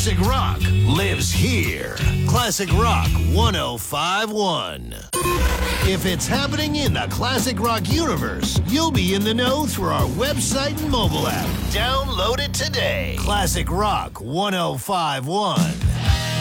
Classic Rock lives here. Classic Rock 105.1. If it's happening in the Classic Rock universe, you'll be in the know through our website and mobile app. Download it today. Classic Rock 105.1.